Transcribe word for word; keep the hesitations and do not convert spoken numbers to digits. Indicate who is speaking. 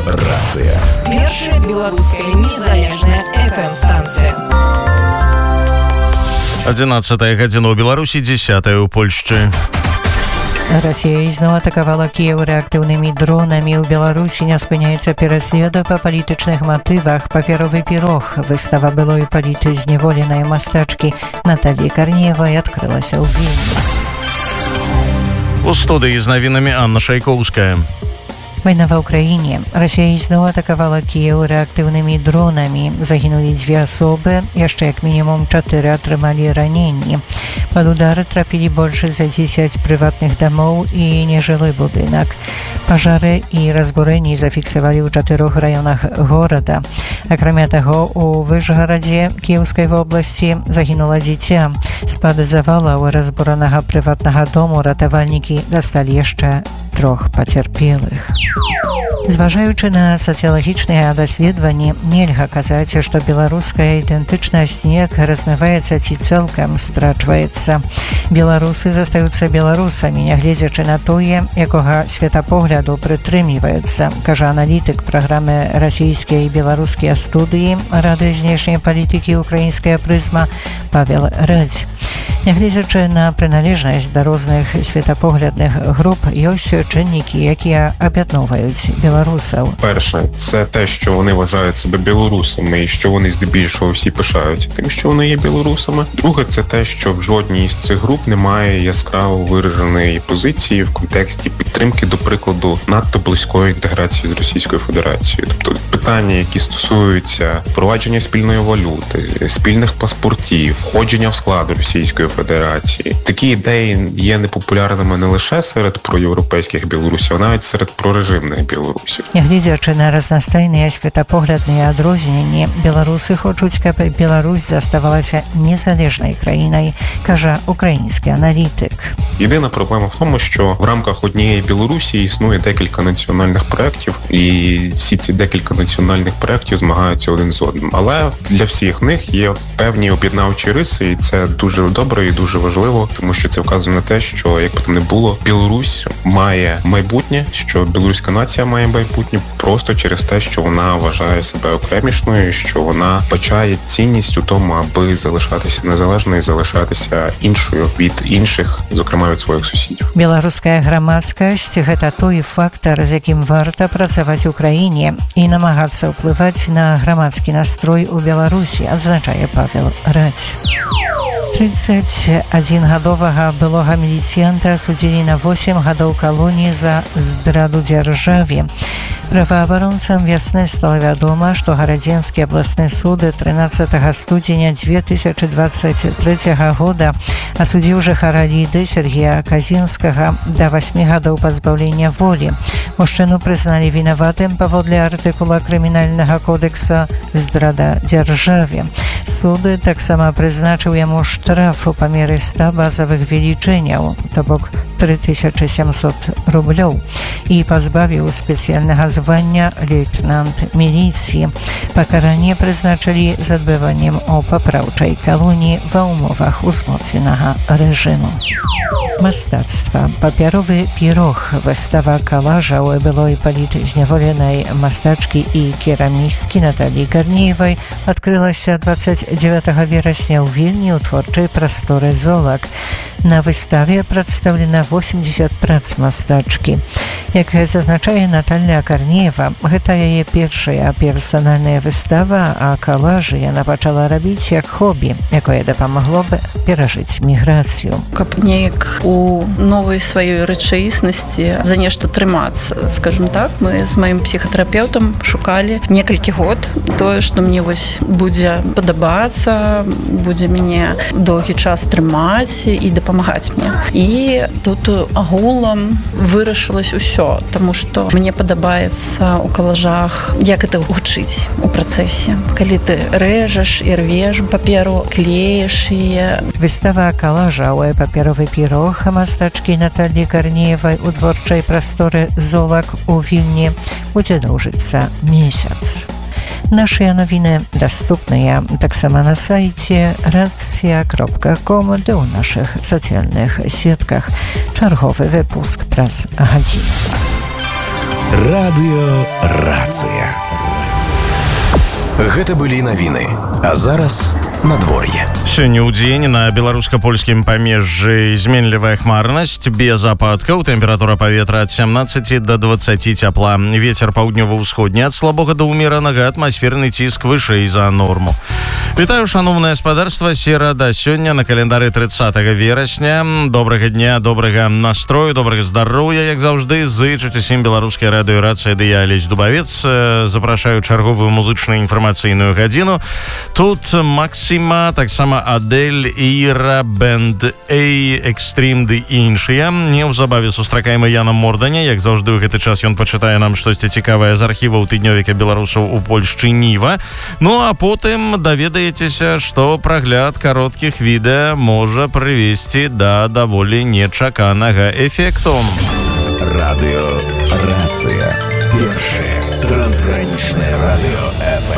Speaker 1: Рацыя.
Speaker 2: Першая беларуская незалежная эф эм-станцыя.
Speaker 3: одиннадцатая гадзіна ў Беларусі, дзесятая ў Польшчы.
Speaker 4: Россия ізноў атакавала Кіеў рэактыўнымі дронамі. У Беларусі не спыняецца пераследа па палітычных матывах. Паперовы пірог. Выстава былой паліты зневоленай мастачкі Натальі Карнеевай адкрылася ў Вільні.
Speaker 3: У студыі з навінамі Анна Шайкоўская.
Speaker 4: Вайна ва ўкраіне. Расія ізноў атакавала Кіеў рэактыўнымі дронамі. Загінулі дзве асобы, яшчэ як мінімум чатыры атрымалі раненні. Пад удары трапілі больш за дзесяць прыватных дамоў і нежылы будынак. Пажары і разбурэнні зафіксавалі ў чатырох раёнах горада. Акрамя таго, у Вышгарадзе Кіеўскай вобласці загінула дзіця. З-пад завалаў разбуранага прыватнага дому ратавальнікі дасталі яшчэ трох пацярпелых. Зважаючы на сацыялагічныя даследаванні, нельга казаць, што беларуская ідэнтычнасць неяк размываецца ці цалкам страчваецца. Беларусы застаюцца беларусамі, нягледзячы на тое, якога светапогляду прытрымліваюцца, кажа аналітык праграмы расійскія і беларускія студыі Рады знешняй палітыкі «Украінская прызма» Павел Рэдзь. Нягледзячы на прыналежнасць да розных светапоглядных груп, ёсць чыннікі, якія аб'ядноўваюць білорусів.
Speaker 5: Перше, це те, що вони вважають себе білорусами і що вони здебільшого всі пишаються тим, що вони є білорусами. Друге, це те, що в жодній з цих груп немає яскраво вираженої позиції в контексті підтримки, до прикладу, надто близької інтеграції з Російською Федерацією. Тобто питання, які стосуються впровадження спільної валюти, спільних паспортів, входження в склад Російської Федерації. Такі ідеї є непопулярними не лише серед проєвропейських білорусів, а навіть серед прорежимних білорусів.
Speaker 4: Нягледзячы на разнастайныя светапоглядныя адрозненні, беларусы хочуць, каб Беларусь заставалася незалежнай країнай, кажа український аналітик.
Speaker 5: Єдина проблема в тому, що в рамках однієї Білорусі існує декілька національних проєктів, і всі ці декілька національних проєктів змагаються один з одним. Але для всіх них є певні об'єднавчі риси, і це дуже добре і дуже важливо, тому що це вказує на те, що, як би там не було, Білорусь має майбутнє, що білоруська нація має майбутнє просто через те, що вона вважає себе окремішною, що вона бачає цінність у тому, аби залишатися незалежною і залишатися іншою від інших, зокрема від своїх сусідів.
Speaker 4: Беларуская грамадскасць – гэта той фактор, з яким варта працаваць у краіне і намагацца ўплываць на грамадскі настрой у Беларусі, адзначае Павел Рэдзь. тридцатиадзінгадовага былога міліцыянта судзілі на восемь гадоў калоніі за здраду дзяржаве. Праваабаронцам вясны стала вядома, што Гарадзенскі абласны суд трынаццатага студзеня дзве тысячы дваццаць трэцяга года асудзіў жыхара Ліды Сергея Казінскага да васьмі гадоў пазбаўлення волі. Мужчыну прызналі вінаватым паводле артыкула крымінальнага кодекса «Здрада дзяржаве». Суд таксама прызначыў яму штраф у памеры ста базавых велічыняў, то бок тры тысячы сямсот рублёў, і пазбавіў спецыяльнага звання лейтенант міліцыі. Пакаранне прызначылі з адбываннем у папраўчай калоніі ва ўмовах узмоцненага рэжыму. Мастацтва. Папяровы пірог. Выстава калажаў былой палітзняволенай мастачкі і керамісткі Наталлі Карнеевай адкрылася дваццаць дзевятага верасня ў Вільні ў творчай прасторы «Золак». На выставе прадстаўлена восемьдесят прац мастачкі. Як зазначае Наталья Карнеева, гэта яе першая персанальная выстава, а калажы яна пачала рабіць як хобі, якое дапамагло б перажыць міграцыю.
Speaker 6: Каб неяк у новай сваёй рэчаіснасці за нешта трымацца, скажем так, мы з маім псіхатэрапеўтам шукалі некалькі год тое, што мне вось будзе падабацца, будзе мяне доўгі час трымаць і дапамагаць мне. І тут агулам вырашылася ўсё, таму што мне падабаецца у калажах, як гэта гучыць у працэсе. Калі ты рэжаш і рвеш паперу, клееш яе.
Speaker 4: Выстава калажаў папяровы пірог мастачкі Наталлі Карнеевай у творчай прасторы «Золак» у Вільні будзе доўжыцца месяц. Нашыя навіны даступныя таксама на сайце рацыя кропка ком ды ў нашых сацыяльных сетках. Чарговы выпуск праз гадзіну.
Speaker 1: Радыёрацыя. Гэта былі навіны. А зараз надвор'е.
Speaker 3: Сёння ў дзень на беларуска-польскім памежжы зменлівая хмарнасць, без ападкаў, тэмпература паветра ад сямнаццаці да дваццаці цяпла. Вецер паўднёва-ўсходні ад слабога да ўмеранага, атмасферны ціск вышэй за норму. Вітаю, шановнае гаспадарства, серада сёння на календары трыццатага верасня. Добрага дня, добрага настрою, добрага здароўя, як заўжды, зычыць усім беларускай радыёрацыі, ды я, Алесь Дубавец, запрашаю чарговую музычную інфармацыйную гадзіну. Тут Максима, таксама Адель, Іра, Бэнд Эй, Экстрім ды іншыя. Неўзабаве сустракаем Яна Морданя. Як заўжды ў гэты час ён пачытае нам штосьці цікавае з архіваў тыднёвіка беларусаў у Польшчы Ніва. Ну а потым даведаецеся, што прагляд кароткіх відэа можа прывесці да даволі нечаканага эфекту.
Speaker 1: Радыёрацыя. Першае трансгранічнае радыё эф эм.